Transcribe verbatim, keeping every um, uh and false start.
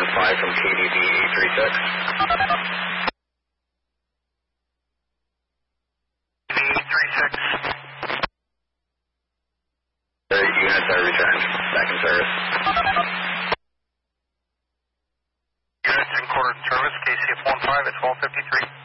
five from K D B eight three six. eight three six. Units are returned. Back in service. Units in quarter service, K C F one five at twelve fifty-three.